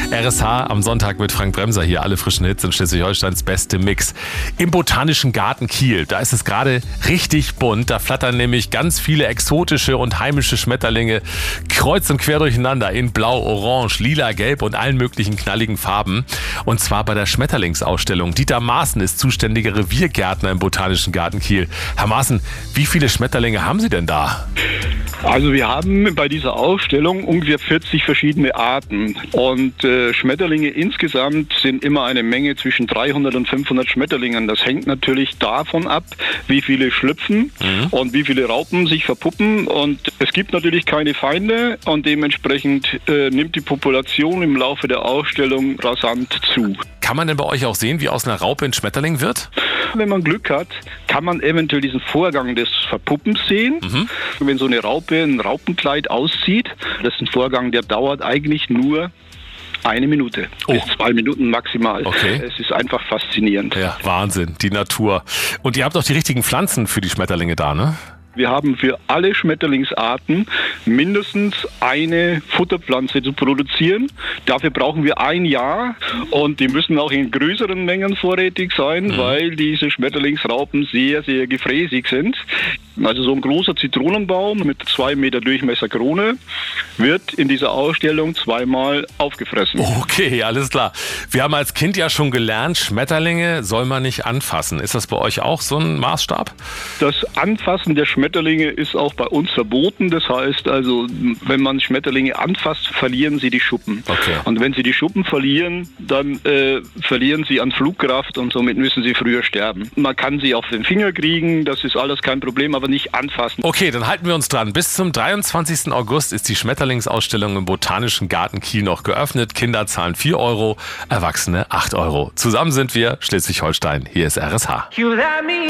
RSH am Sonntag mit Frank Bremser hier. Alle frischen Hits in Schleswig-Holsteins beste Mix. Im Botanischen Garten Kiel, da ist es gerade richtig bunt. Da flattern nämlich ganz viele exotische und heimische Schmetterlinge kreuz und quer durcheinander in Blau, Orange, Lila, Gelb und allen möglichen knalligen Farben. Und zwar bei der Schmetterlingsausstellung. Dieter Maaßen ist zuständiger Reviergärtner im Botanischen Garten Kiel. Herr Maaßen, wie viele Schmetterlinge haben Sie denn da? Also wir haben bei dieser Ausstellung ungefähr 40 verschiedene Arten und Schmetterlinge insgesamt sind immer eine Menge zwischen 300 und 500 Schmetterlingen. Das hängt natürlich davon ab, wie viele schlüpfen und wie viele Raupen sich verpuppen, und es gibt natürlich keine Feinde und dementsprechend nimmt die Population im Laufe der Ausstellung rasant zu. Kann man denn bei euch auch sehen, wie aus einer Raupe ein Schmetterling wird? Wenn man Glück hat, kann man eventuell diesen Vorgang des Verpuppens sehen. Wenn so eine Raupe ein Raupenkleid auszieht, das ist ein Vorgang, der dauert eigentlich nur 1 Minute bis 2 Minuten maximal. Okay. Es ist einfach faszinierend. Ja, Wahnsinn, die Natur. Und ihr habt auch die richtigen Pflanzen für die Schmetterlinge da, ne? Wir haben für alle Schmetterlingsarten mindestens eine Futterpflanze zu produzieren. Dafür brauchen wir 1 Jahr und die müssen auch in größeren Mengen vorrätig sein, weil diese Schmetterlingsraupen sehr, sehr gefräßig sind. Also so ein großer Zitronenbaum mit 2 Meter Durchmesser Krone wird in dieser Ausstellung 2-mal aufgefressen. Okay, alles klar. Wir haben als Kind ja schon gelernt, Schmetterlinge soll man nicht anfassen. Ist das bei euch auch so ein Maßstab? Das Anfassen der Schmetterlinge ist auch bei uns verboten. Das heißt also, wenn man Schmetterlinge anfasst, verlieren sie die Schuppen. Okay. Und wenn sie die Schuppen verlieren, dann verlieren sie an Flugkraft und somit müssen sie früher sterben. Man kann sie auf den Finger kriegen, das ist alles kein Problem, aber nicht anfassen. Okay, dann halten wir uns dran. Bis zum 23. August ist die Schmetterlingsausstellung im Botanischen Garten Kiel noch geöffnet. Kinder zahlen 4 €, Erwachsene 8 €. Zusammen sind wir Schleswig-Holstein. Hier ist RSH.